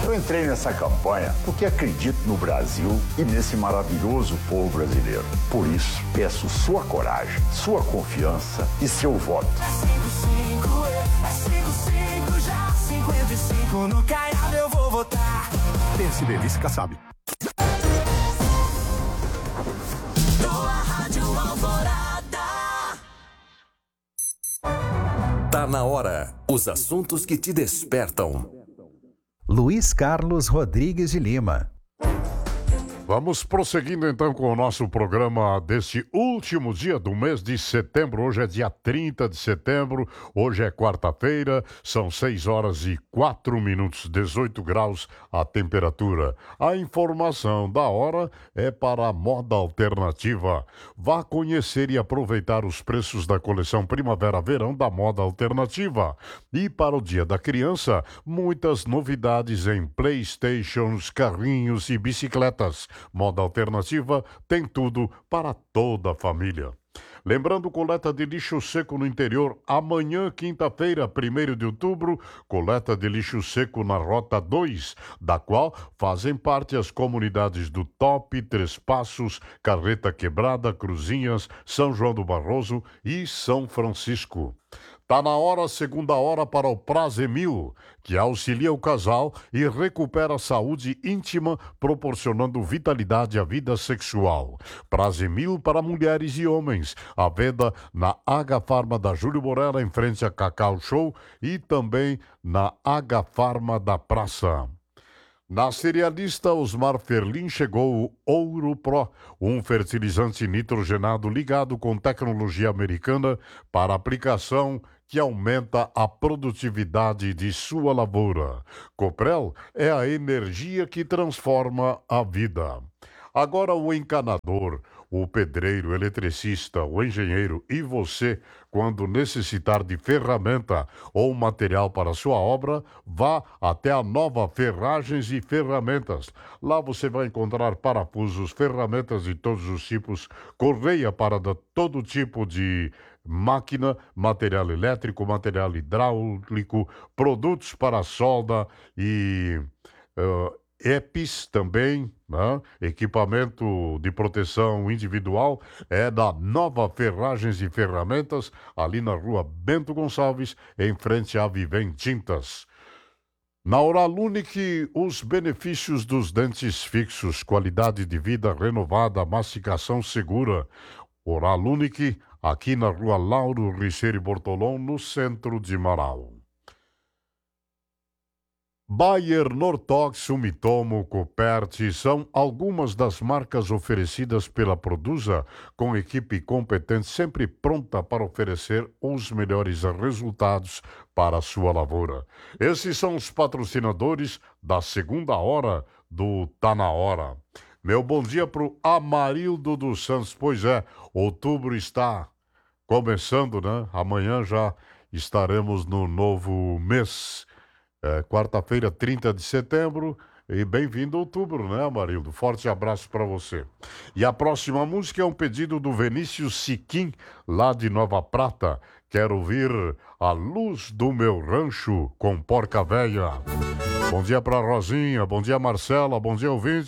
Eu entrei nessa campanha porque acredito no Brasil e nesse maravilhoso povo brasileiro. Por isso, peço sua coragem, sua confiança e seu voto. É 55 já, 55 no Caiado eu vou votar. PSDB Vice Kassab. Tá na hora. Os assuntos que te despertam. Luiz Carlos Rodrigues de Lima. Vamos prosseguindo então com o nosso programa deste último dia do mês de setembro. Hoje é dia 30 de setembro, hoje é quarta-feira, são 6 horas e 4 minutos, 18 graus a temperatura. A informação da hora é para a Moda Alternativa. Vá conhecer e aproveitar os preços da coleção Primavera-Verão da Moda Alternativa. E para o Dia da Criança, muitas novidades em PlayStations, carrinhos e bicicletas. Moda Alternativa tem tudo para toda a família. Lembrando, coleta de lixo seco no interior, amanhã, quinta-feira, 1º de outubro, coleta de lixo seco na Rota 2, da qual fazem parte as comunidades do Top, Três Passos, Carreta Quebrada, Cruzinhas, São João do Barroso e São Francisco. Tá na hora, segunda hora para o Prazemil, que auxilia o casal e recupera a saúde íntima, proporcionando vitalidade à vida sexual. Prazemil para mulheres e homens. À venda na H-Farma da Júlio Borella, em frente a Cacau Show, e também na H-Farma da Praça. Na cerealista Osmar Ferlin chegou o Ouro Pro, um fertilizante nitrogenado ligado com tecnologia americana para aplicação que aumenta a produtividade de sua lavoura. Coprel é a energia que transforma a vida. Agora o encanador, o pedreiro, o eletricista, o engenheiro e você, quando necessitar de ferramenta ou material para sua obra, vá até a Nova Ferragens e Ferramentas. Lá você vai encontrar parafusos, ferramentas de todos os tipos, correia para todo tipo de máquina, material elétrico, material hidráulico, produtos para solda e EPIs também, né? Equipamento de proteção individual é da Nova Ferragens e Ferramentas, ali na rua Bento Gonçalves, em frente à Vivem Tintas. Na Oral Unique, os benefícios dos dentes fixos, qualidade de vida renovada, mastigação segura. Oral Unique, aqui na rua Lauro Richeiro Bortolom, no centro de Marau. Bayer, Nortox, Sumitomo, Copert são algumas das marcas oferecidas pela Produsa, com equipe competente sempre pronta para oferecer os melhores resultados para a sua lavoura. Esses são os patrocinadores da segunda hora do Tá Na Hora. Meu bom dia para o Amarildo dos Santos. Pois é, outubro está começando, né? Amanhã já estaremos no novo mês. Quarta-feira, 30 de setembro, e bem-vindo a outubro, né, Amarildo? Forte abraço para você. E a próxima música é um pedido do Vinícius Siquim, lá de Nova Prata. Quero ouvir A Luz do Meu Rancho, com Porca Véia. Bom dia para Rosinha, bom dia Marcela, bom dia ouvinte.